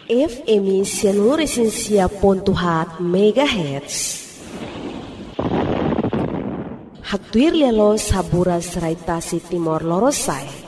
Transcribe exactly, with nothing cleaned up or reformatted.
F M Sianuresensia Pontuhat Megahertz. Hatuir lelo sabura seraitasi Timor Lorosai.